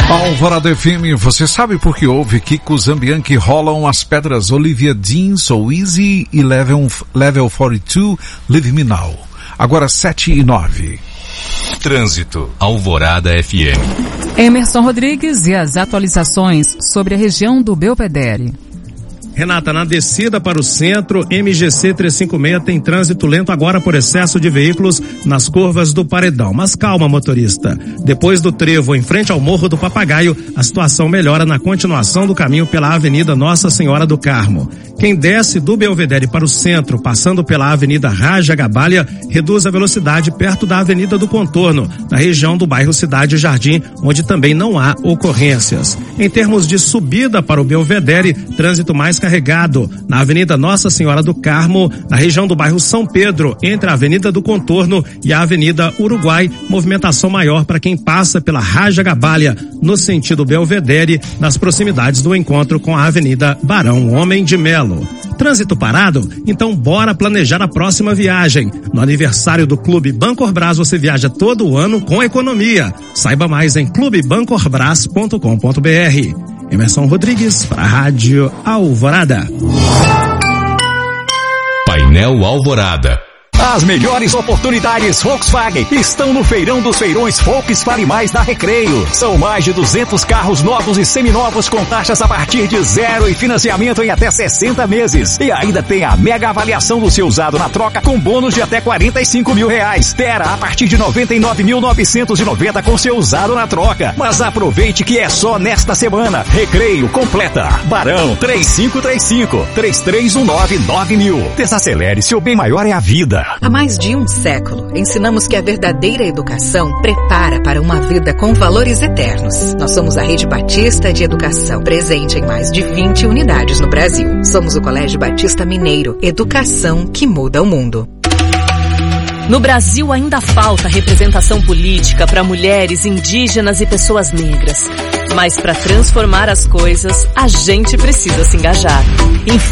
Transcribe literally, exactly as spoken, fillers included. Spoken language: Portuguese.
Alvorada F M, você sabe por que houve Kiko Zambianchi rolam as pedras Olivia Dean, So Easy e Level, Level quarenta e dois, Leave Me Now. Agora sete e nove. Trânsito, Alvorada F M. Emerson Rodrigues e as atualizações sobre a região do Belvedere. Renata, na descida para o centro, M G C trezentos e cinquenta e seis tem trânsito lento agora por excesso de veículos nas curvas do Paredão. Mas calma, motorista. Depois do trevo em frente ao Morro do Papagaio, a situação melhora na continuação do caminho pela Avenida Nossa Senhora do Carmo. Quem desce do Belvedere para o centro, passando pela Avenida Raja Gabalha, reduz a velocidade perto da Avenida do Contorno, na região do bairro Cidade Jardim, onde também não há ocorrências. Em termos de subida para o Belvedere, trânsito mais carregado na Avenida Nossa Senhora do Carmo, na região do bairro São Pedro, entre a Avenida do Contorno e a Avenida Uruguai, movimentação maior para quem passa pela Raja Gabalha, no sentido Belvedere, nas proximidades do encontro com a Avenida Barão Homem de Melo. Trânsito parado? Então bora planejar a próxima viagem. No aniversário do Clube Bancorbras você viaja todo o ano com economia. Saiba mais em clube bancorbras ponto com ponto b r. Emerson Rodrigues para a Rádio Alvorada. Painel Alvorada. As melhores oportunidades Volkswagen estão no Feirão dos Feirões Volkswagen Mais da Recreio. São mais de duzentos carros novos e seminovos com taxas a partir de zero e financiamento em até sessenta meses. E ainda tem a mega avaliação do seu usado na troca com bônus de até quarenta e cinco mil reais. Terra a partir de noventa e nove mil novecentos e noventa com seu usado na troca. Mas aproveite que é só nesta semana. Recreio completa. Barão três cinco três cinco, três três um nove, nove mil. Desacelere, seu bem maior é a vida. Há mais de um século, ensinamos que a verdadeira educação prepara para uma vida com valores eternos. Nós somos a Rede Batista de Educação, presente em mais de vinte unidades no Brasil. Somos o Colégio Batista Mineiro, educação que muda o mundo. No Brasil ainda falta representação política para mulheres, indígenas e pessoas negras. Mas para transformar as coisas, a gente precisa se engajar.